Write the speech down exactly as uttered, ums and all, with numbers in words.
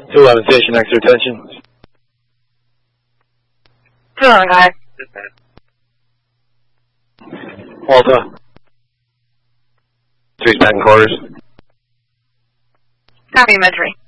two eleven station, extra attention. two eleven, guys. Alta. Three Spanton quarters. Copy, Imagery.